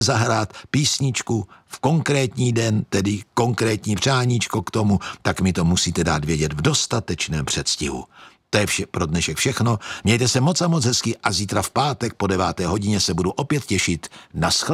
zahrát písničku v konkrétní den, tedy konkrétní přáníčko k tomu, tak mi to musíte dát vědět v dostatečném předstihu. To je pro dnešek všechno. Mějte se moc a moc hezky a zítra v pátek po 9. hodině se budu opět těšit. Naschle.